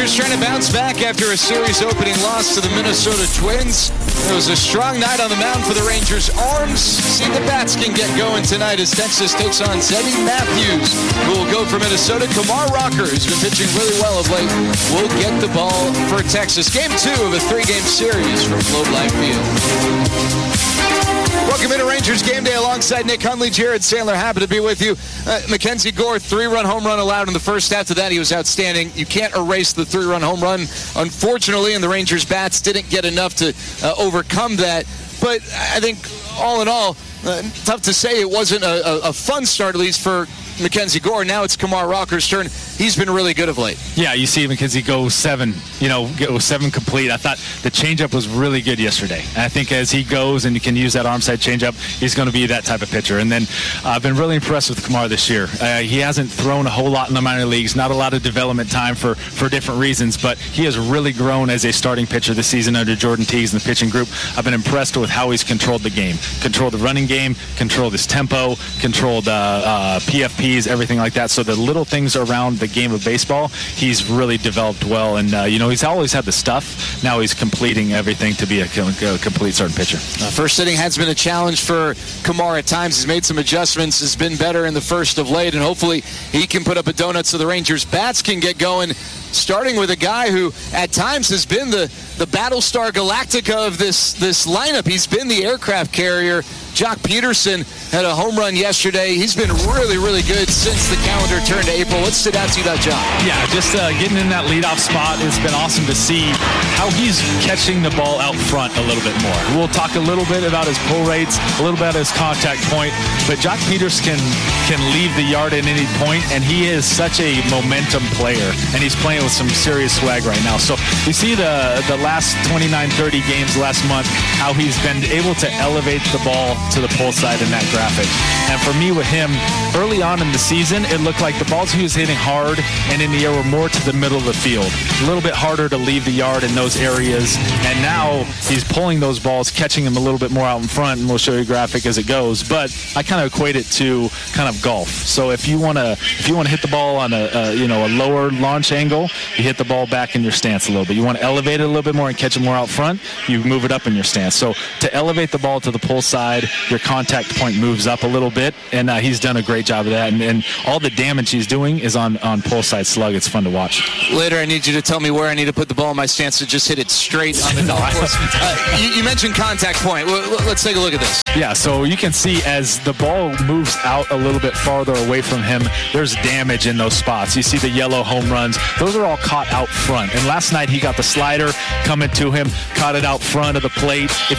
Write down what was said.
Rangers trying to bounce back after a series opening loss to the Minnesota Twins. It was a strong night on the mound for the Rangers' arms. See the bats can get going tonight as Texas takes on Zebby Matthews, who will go for Minnesota. Kumar Rocker, who's been pitching really well of late, will get the ball for Texas. Game 2 of a 3-game series from Globe Life Field. Welcome into Rangers Game Day alongside Nick Hundley. Jared Sandler, happy to be with you. Mackenzie Gore, 3-run home run allowed in the first half. Of that, he was outstanding. You can't erase the 3-run home run, unfortunately, and the Rangers bats didn't get enough to overcome that. But I think, all in all, tough to say it wasn't a fun start, at least for Mackenzie Gore. Now it's Kumar Rocker's turn. He's been really good of late. Yeah, you see Mackenzie go 7 complete. I thought the changeup was really good yesterday. And I think as he goes and you can use that arm side changeup, he's going to be that type of pitcher. And then I've been really impressed with Kumar this year. He hasn't thrown a whole lot in the minor leagues, not a lot of development time for different reasons, but he has really grown as a starting pitcher this season under Jordan Teagues and the pitching group. I've been impressed with how he's controlled the game, controlled the running game, controlled his tempo, controlled PFPs, everything like that. So the little things around the game of baseball, he's really developed well. And, he's always had the stuff. Now he's completing everything to be a complete starting pitcher. First inning has been a challenge for Kumar at times. He's made some adjustments, has been better in the first of late, and hopefully he can put up a donut so the Rangers bats can get going, starting with a guy who at times has been the Battlestar Galactica of this lineup. He's been the aircraft carrier. Jock Peterson had a home run yesterday. He's been really, really good since the calendar turned to April. What stood out to you about Jock? Yeah, just getting in that leadoff spot. It's been awesome to see how he's catching the ball out front a little bit more. We'll talk a little bit about his pull rates, a little bit about his contact point, but Jock Peterson can leave the yard at any point, and he is such a momentum player, and he's playing with some serious swag right now. So you see the last 29-30 games last month, how he's been able to elevate the ball to the pull side in that graphic. And for me with him, early on in the season, it looked like the balls he was hitting hard and in the air were more to the middle of the field. A little bit harder to leave the yard in those areas. And now he's pulling those balls, catching them a little bit more out in front, and we'll show you a graphic as it goes. But I kind of equate it to kind of golf. So if you want to hit the ball on a lower launch angle, you hit the ball back in your stance a little bit. You want to elevate it a little bit more and catch it more out front, you move it up in your stance. So to elevate the ball to the pull side, your contact point moves up a little bit, and he's done a great job of that. And all the damage he's doing is on pull side slug. It's fun to watch. Later, I need you to tell me where I need to put the ball in my stance to just hit it straight on the golf course. You mentioned contact point. Let's take a look at this. Yeah, so you can see as the ball moves out a little bit farther away from him, there's damage in those spots. You see the yellow home runs. Those are all caught out front. And last night he got the slider coming to him, caught it out front of the plate. If